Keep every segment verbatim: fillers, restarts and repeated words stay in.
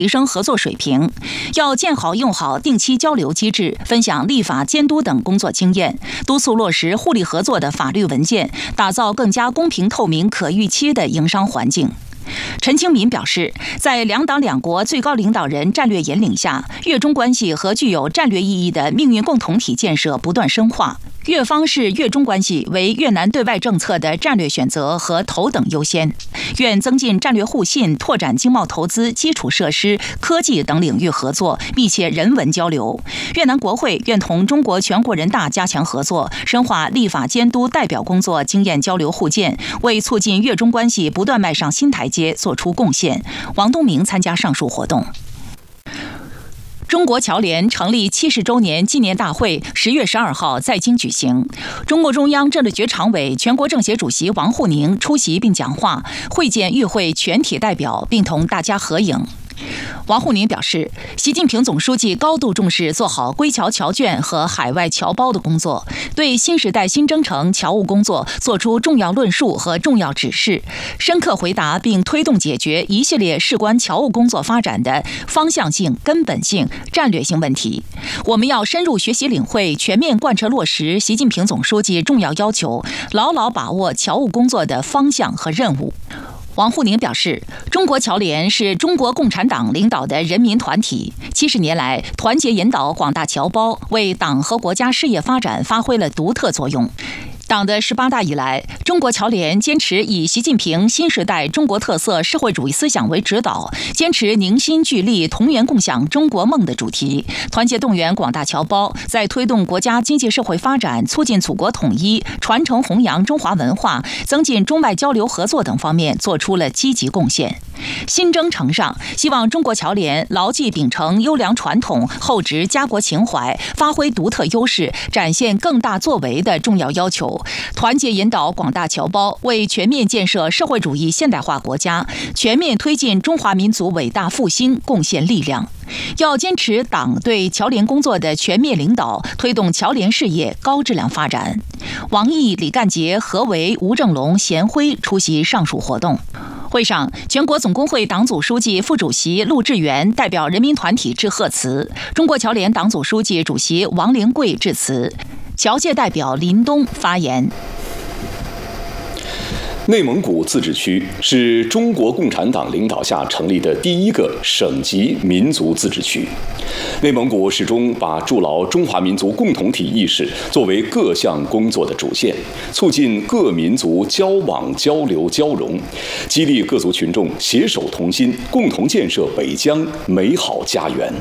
提升合作水平，要建好用好定期交流机制，分享立法监督等工作经验，督促落实互利合作的法律文件，打造更加公平透明、可预期的营商环境。陈清民表示，在两党两国最高领导人战略引领下，越中关系和具有战略意义的命运共同体建设不断深化。越方视越中关系为越南对外政策的战略选择和头等优先，愿增进战略互信，拓展经贸投资、基础设施、科技等领域合作，密切人文交流。越南国会愿同中国全国人大加强合作，深化立法监督代表工作经验交流互鉴，为促进越中关系不断迈上新台阶做出贡献。王东明参加上述活动。中国侨联成立七十周年纪念大会十月十二号在京举行，中共中央政治局常委、全国政协主席王沪宁出席并讲话，会见与会全体代表，并同大家合影。王沪宁表示，习近平总书记高度重视做好归侨侨眷和海外侨胞的工作，对新时代新征程侨务工作作出重要论述和重要指示，深刻回答并推动解决一系列事关侨务工作发展的方向性、根本性、战略性问题。我们要深入学习领会，全面贯彻落实习近平总书记重要要求，牢牢把握侨务工作的方向和任务。王沪宁表示，中国侨联是中国共产党领导的人民团体，七十年来团结引导广大侨胞，为党和国家事业发展发挥了独特作用。党的十八大以来，中国侨联坚持以习近平新时代中国特色社会主义思想为指导，坚持凝心聚力、同源共享中国梦的主题，团结动员广大侨胞，在推动国家经济社会发展、促进祖国统一、传承弘扬中华文化、增进中外交流合作等方面做出了积极贡献。新征程上，希望中国侨联牢记秉承优良传统，厚植家国情怀，发挥独特优势，展现更大作为的重要要求，团结引导广大侨胞，为全面建设社会主义现代化国家、全面推进中华民族伟大复兴贡献力量。要坚持党对侨联工作的全面领导，推动侨联事业高质量发展。王毅、李干杰、何为、吴正龙、贤辉出席上述活动。会上，全国总工会党组书记、副主席陆志源代表人民团体致贺词，中国侨联党组书记、主席王灵桂致辞，侨界代表林东发言。 内蒙古自治区是中国共产党领导下成立的第一个省级民族自治区。内蒙古始终把筑牢中华民族共同体意识作为各项工作的主线，促进各民族交往、交流、交融，激励各族群众携手同心，共同建设北疆美好家园。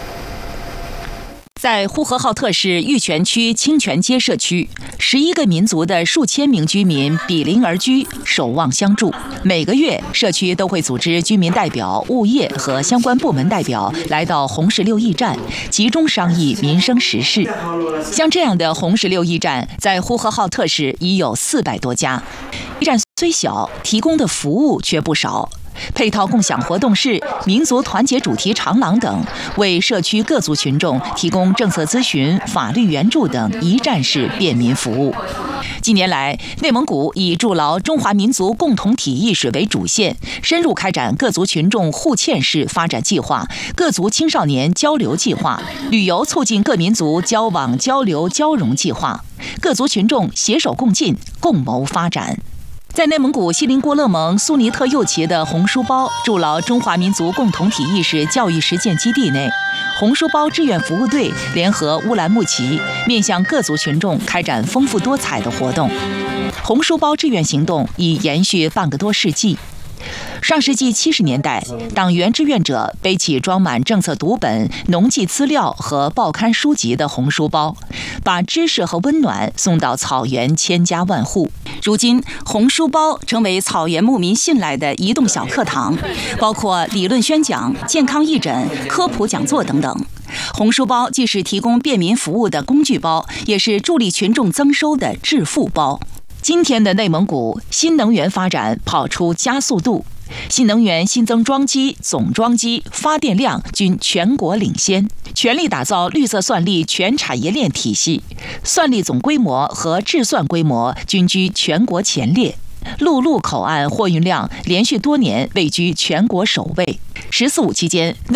在呼和浩特市玉泉区清泉街社区，十一个民族的数千名居民比邻而居，守望相助。每个月，社区都会组织居民代表、物业和相关部门代表来到红石榴驿站，集中商议民生时事。像这样的红石榴驿站，在呼和浩特市已有四百多家。驿站虽小，提供的服务却不少。配套共享活动室、民族团结主题长廊等，为社区各族群众提供政策咨询、法律援助等一站式便民服务。近年来，内蒙古以筑牢中华民族共同体意识为主线，深入开展各族群众互嵌式发展计划、各族青少年交流计划、旅游促进各民族交往交流交融计划，各族群众携手共进，共谋发展。在内蒙古锡林郭勒盟苏尼特右旗的红书包筑牢中华民族共同体意识教育实践基地内，红书包志愿服务队联合乌兰牧骑，面向各族群众开展丰富多彩的活动。红书包志愿行动已延续半个多世纪。上世纪七十年代，党员志愿者背起装满政策读本、农技资料和报刊书籍的红书包，把知识和温暖送到草原千家万户。如今，红书包成为草原牧民信赖的移动小课堂，包括理论宣讲、健康义诊、科普讲座等等。红书包既是提供便民服务的工具包，也是助力群众增收的致富包。今天的内蒙古新能源发展跑出加速度，新能源新增装机、总装机、发电量均全国领先，全力打造绿色算力全产业链体系，算力总规模和制算规模均居全国前列。陆路口岸货运量连续多年位居全国首位。十四五期间，内